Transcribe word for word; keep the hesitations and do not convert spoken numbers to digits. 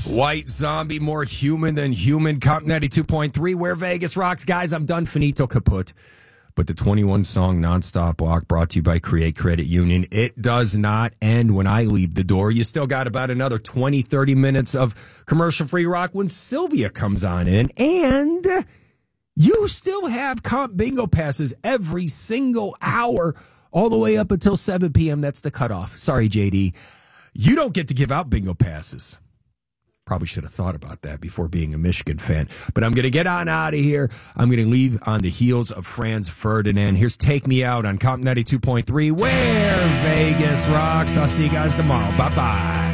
White Zombie, more human than human. Comp ninety-two point three, where Vegas rocks. Guys, I'm done. Finito kaput. But the twenty-one song nonstop block brought to you by Create Credit Union, it does not end when I leave the door. You still got about another twenty, thirty minutes of commercial-free rock when Sylvia comes on in. And you still have comp bingo passes every single hour all the way up until seven p.m. That's the cutoff. Sorry, J D. You don't get to give out bingo passes. Probably should have thought about that before being a Michigan fan. But I'm going to get on out of here. I'm going to leave on the heels of Franz Ferdinand. Here's Take Me Out on Comp ninety-two point three, where Vegas rocks. I'll see you guys tomorrow. Bye-bye.